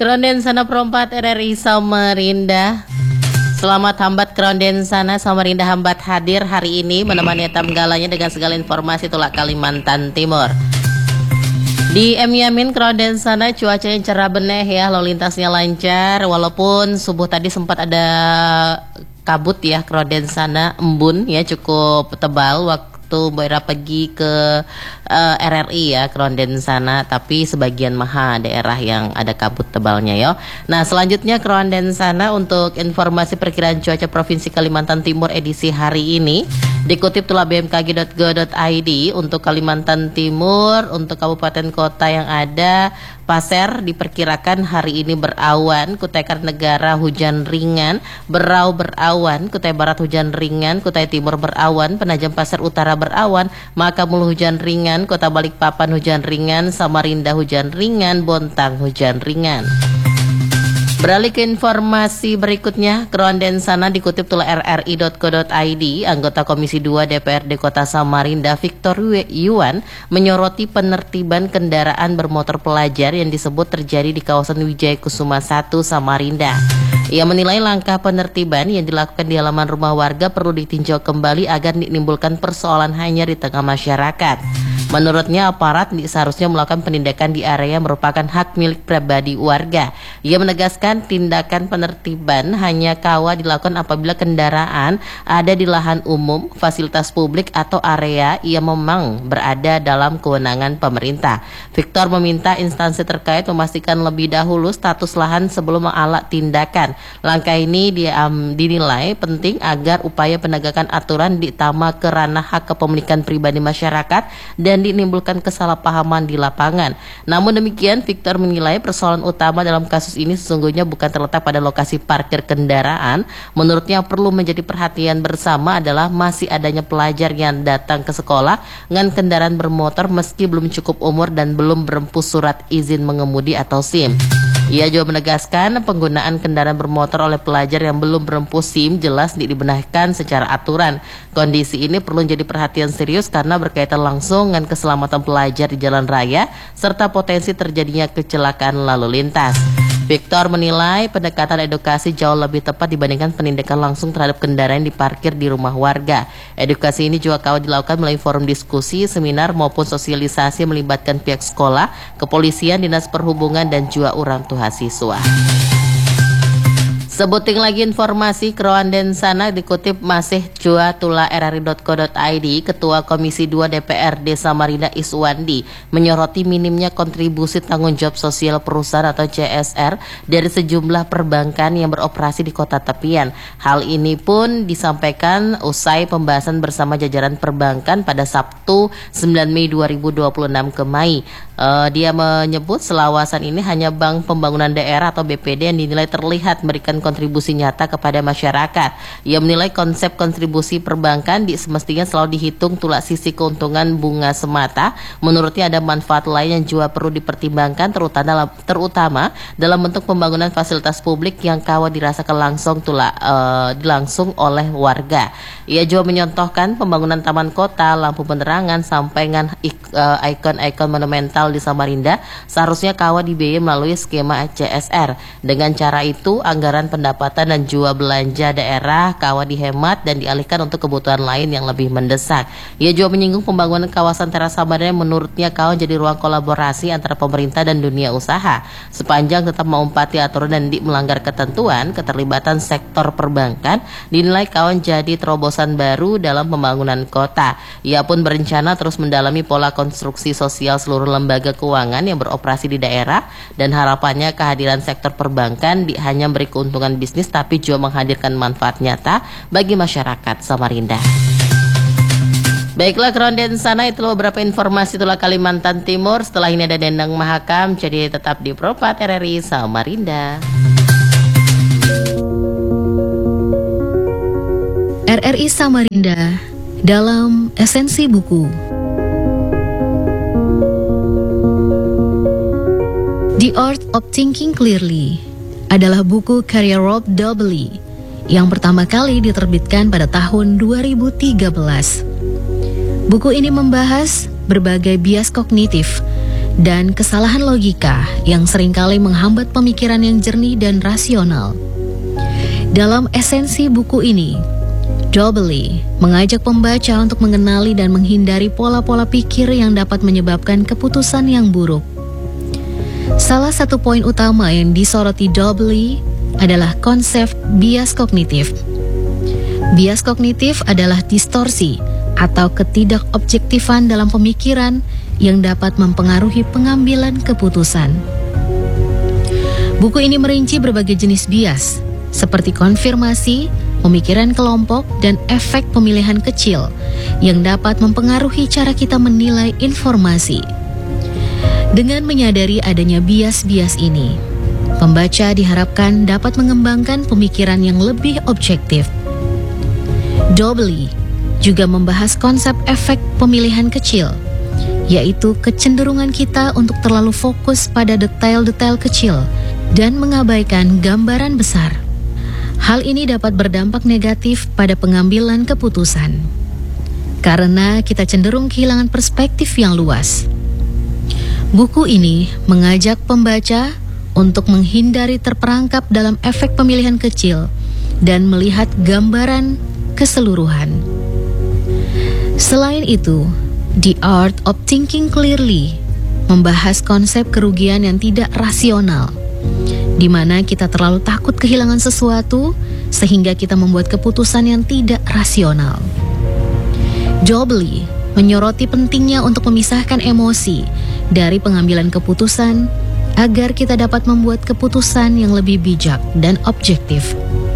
Kronden sana perempat RRI Samarinda. Selamat hambat Kronden sana Samarinda hambat hadir hari ini menemani etam galanya dengan segala informasi tulak Kalimantan Timur. Di M Yamin Kronden sana cuacanya cerah beneh ya, lalu lintasnya lancar walaupun subuh tadi sempat ada kabut ya. Kronden sana embun ya cukup tebal waktu Boira pergi ke RRI ya Kronden sana, tapi sebagian maha daerah yang ada kabut tebalnya ya. Nah selanjutnya Kronden sana untuk informasi perkiraan cuaca Provinsi Kalimantan Timur edisi hari ini dikutip tulah bmkg.go.id. Untuk Kalimantan Timur untuk kabupaten kota yang ada Pasir diperkirakan hari ini berawan, Kutai Kartanegara hujan ringan, Berau berawan, Kutai Barat hujan ringan, Kutai Timur berawan, Penajam Pasir Utara berawan, Makamul hujan ringan, Kota Balikpapan hujan ringan, Samarinda hujan ringan, Bontang hujan ringan. Beralih ke informasi berikutnya, Kronden sana dikutip tulah rri.co.id, anggota Komisi 2 DPRD Kota Samarinda Victor Yuan menyoroti penertiban kendaraan bermotor pelajar yang disebut terjadi di kawasan Wijaya Kusuma 1 Samarinda. Ia menilai langkah penertiban yang dilakukan di halaman rumah warga perlu ditinjau kembali agar menimbulkan persoalan hanya di tengah masyarakat. Menurutnya aparat seharusnya melakukan penindakan di area yang merupakan hak milik pribadi warga. Ia menegaskan tindakan penertiban hanya kawa dilakukan apabila kendaraan ada di lahan umum, fasilitas publik atau area yang memang berada dalam kewenangan pemerintah. Victor meminta instansi terkait memastikan lebih dahulu status lahan sebelum mengalat tindakan. Langkah ini dinilai penting agar upaya penegakan aturan ditama ke ranah hak kepemilikan pribadi masyarakat dan dinimbulkan kesalahpahaman di lapangan. Namun demikian, Victor menilai persoalan utama dalam kasus ini sesungguhnya bukan terletak pada lokasi parkir kendaraan. Menurutnya perlu menjadi perhatian bersama adalah masih adanya pelajar yang datang ke sekolah dengan kendaraan bermotor meski belum cukup umur dan belum berempus surat izin mengemudi atau SIM. Ia juga menegaskan penggunaan kendaraan bermotor oleh pelajar yang belum berempus SIM jelas dibenahkan secara aturan. Kondisi ini perlu menjadi perhatian serius karena berkaitan langsung dengan keselamatan pelajar di jalan raya serta potensi terjadinya kecelakaan lalu lintas. Victor menilai pendekatan edukasi jauh lebih tepat dibandingkan penindakan langsung terhadap kendaraan yang diparkir di rumah warga. Edukasi ini juga kawal dilakukan melalui forum diskusi, seminar maupun sosialisasi melibatkan pihak sekolah, kepolisian, dinas perhubungan dan juga orang tua siswa. Sebuting lagi informasi Kronden sana dikutip masih jua tulah rri.co.id. Ketua Komisi 2 DPRD Samarinda Iswandi menyoroti minimnya kontribusi tanggung jawab sosial perusahaan atau CSR dari sejumlah perbankan yang beroperasi di kota tepian. Hal ini pun disampaikan usai pembahasan bersama jajaran perbankan pada Sabtu 9 Mei 2026 kemarin. Dia menyebut selawasan ini hanya Bank Pembangunan Daerah atau BPD yang dinilai terlihat memberikan kontribusi nyata kepada masyarakat. Ia menilai konsep kontribusi perbankan semestinya selalu dihitung tulak sisi keuntungan bunga semata. Menurutnya ada manfaat lain yang juga perlu dipertimbangkan terutama dalam bentuk pembangunan fasilitas publik yang kawa dirasakan langsung oleh warga. Ia juga menyontohkan pembangunan taman kota, lampu penerangan sampai dengan ikon-ikon monumental di Samarinda seharusnya kawa dibiayai melalui skema CSR. Dengan cara itu anggaran pendapatan dan juga belanja daerah kawa dihemat dan dialihkan untuk kebutuhan lain yang lebih mendesak. Ia juga menyinggung pembangunan kawasan teras Samarinda yang menurutnya kawa jadi ruang kolaborasi antara pemerintah dan dunia usaha. Sepanjang tetap mengumpati aturan dan melanggar ketentuan, keterlibatan sektor perbankan dinilai kawan jadi terobosan baru dalam pembangunan kota. Ia pun berencana terus mendalami pola konstruksi sosial seluruh lembaga keuangan yang beroperasi di daerah dan harapannya kehadiran sektor perbankan hanya memberi keuntungan bisnis tapi juga menghadirkan manfaat nyata bagi masyarakat Samarinda. Baiklah Kronden sana, itu beberapa informasi tulah Kalimantan Timur. Setelah ini ada Dendang Mahakam, jadi tetap di Propat RRI Samarinda. RRI Samarinda dalam esensi buku. The Art of Thinking Clearly adalah buku karya Rob Dobley yang pertama kali diterbitkan pada tahun 2013. Buku ini membahas berbagai bias kognitif dan kesalahan logika yang seringkali menghambat pemikiran yang jernih dan rasional. Dalam esensi buku ini, Dobley mengajak pembaca untuk mengenali dan menghindari pola-pola pikir yang dapat menyebabkan keputusan yang buruk. Salah satu poin utama yang disoroti Dobley adalah konsep bias kognitif. Bias kognitif adalah distorsi atau ketidakobjektifan dalam pemikiran yang dapat mempengaruhi pengambilan keputusan. Buku ini merinci berbagai jenis bias, seperti konfirmasi, pemikiran kelompok, dan efek pemilihan kecil yang dapat mempengaruhi cara kita menilai informasi. Dengan menyadari adanya bias-bias ini, pembaca diharapkan dapat mengembangkan pemikiran yang lebih objektif. Dobley juga membahas konsep efek pemilihan kecil, yaitu kecenderungan kita untuk terlalu fokus pada detail-detail kecil dan mengabaikan gambaran besar. Hal ini dapat berdampak negatif pada pengambilan keputusan, karena kita cenderung kehilangan perspektif yang luas. Buku ini mengajak pembaca untuk menghindari terperangkap dalam efek pemilihan kecil dan melihat gambaran keseluruhan. Selain itu, The Art of Thinking Clearly membahas konsep kerugian yang tidak rasional, di mana kita terlalu takut kehilangan sesuatu sehingga kita membuat keputusan yang tidak rasional. Dobley menyoroti pentingnya untuk memisahkan emosi dari pengambilan keputusan agar kita dapat membuat keputusan yang lebih bijak dan objektif.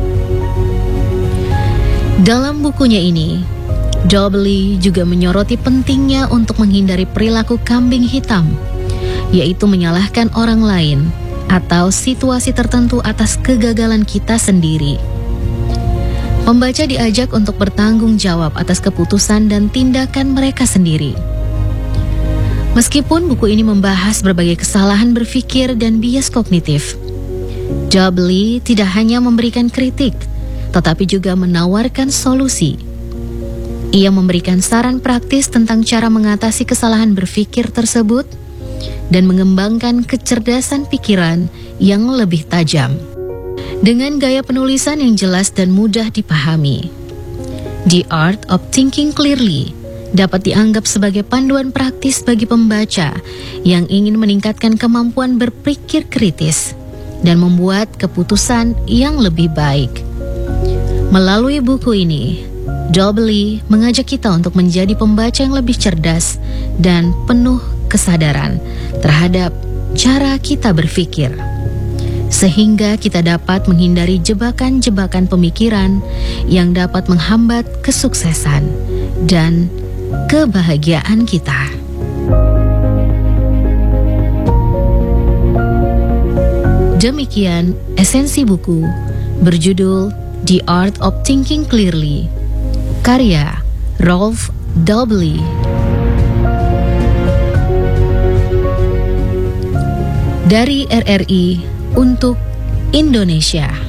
Dalam bukunya ini, Dobley juga menyoroti pentingnya untuk menghindari perilaku kambing hitam, yaitu menyalahkan orang lain atau situasi tertentu atas kegagalan kita sendiri. Pembaca diajak untuk bertanggung jawab atas keputusan dan tindakan mereka sendiri. Meskipun buku ini membahas berbagai kesalahan berpikir dan bias kognitif, Dobley tidak hanya memberikan kritik, tetapi juga menawarkan solusi. Ia memberikan saran praktis tentang cara mengatasi kesalahan berpikir tersebut dan mengembangkan kecerdasan pikiran yang lebih tajam. Dengan gaya penulisan yang jelas dan mudah dipahami, The Art of Thinking Clearly dapat dianggap sebagai panduan praktis bagi pembaca yang ingin meningkatkan kemampuan berpikir kritis dan membuat keputusan yang lebih baik. Melalui buku ini, Dobley mengajak kita untuk menjadi pembaca yang lebih cerdas dan penuh kesadaran terhadap cara kita berpikir, sehingga kita dapat menghindari jebakan-jebakan pemikiran yang dapat menghambat kesuksesan dan kebahagiaan kita. Demikian esensi buku berjudul The Art of Thinking Clearly, karya Rolf Dobley. Dari RRI untuk Indonesia.